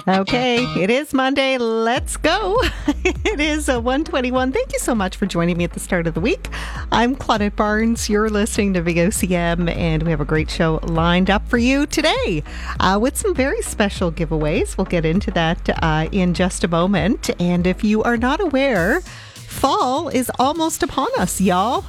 Okay, it is Monday. Let's go. It is 1:21. Thank you so much for joining me at the start of the week. I'm Claudette Barnes. You're listening to VOCM, and we have a great show lined up for you today with some very special giveaways. We'll get into that in just a moment. And if you are not aware, fall is almost upon us, y'all.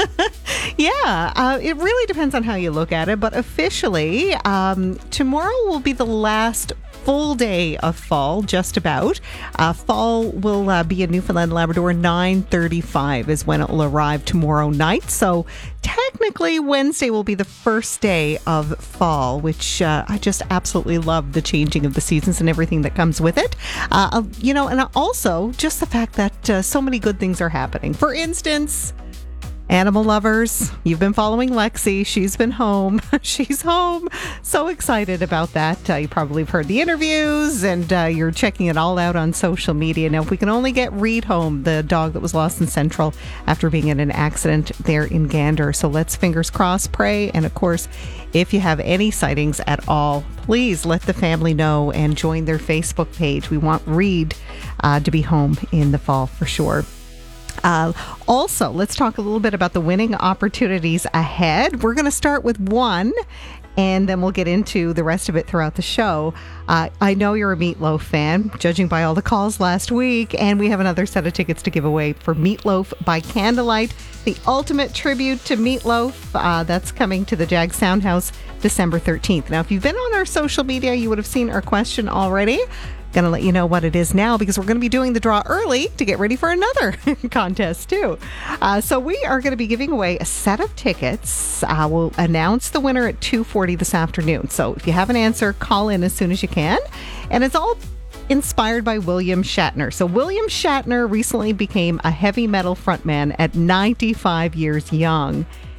It really depends on how you look at it, but officially, tomorrow will be the last full day of fall, just about. Fall will be in Newfoundland and Labrador. 9:35 is when it will arrive tomorrow night. So technically, Wednesday will be the first day of fall, which I just absolutely love the changing of the seasons and everything that comes with it. And also just the fact that so many good things are happening. For instance, animal lovers, you've been following Lexi. She's been home. She's home. So excited about that. You probably have heard the interviews and you're checking it all out on social media. Now, if we can only get Reed home, the dog that was lost in Central after being in an accident there in Gander. So let's fingers crossed, pray. And of course, if you have any sightings at all, please let the family know and join their Facebook page. We want Reed to be home in the fall for sure. Also, let's talk a little bit about the winning opportunities ahead. We're going to start with one, and then we'll get into the rest of it throughout the show. I know you're a Meatloaf fan, judging by all the calls last week, and we have another set of tickets to give away for Meatloaf by Candlelight, the ultimate tribute to Meatloaf. That's coming to the Jag Soundhouse December 13th. Now, if you've been on our social media, you would have seen our question already. Going to let you know what it is now because we're going to be doing the draw early to get ready for another contest too. So we are going to be giving away a set of tickets. We'll announce the winner at 2:40 this afternoon. So if you have an answer, call in as soon as you can. And it's all inspired by William Shatner. So William Shatner recently became a heavy metal frontman at 95 years young.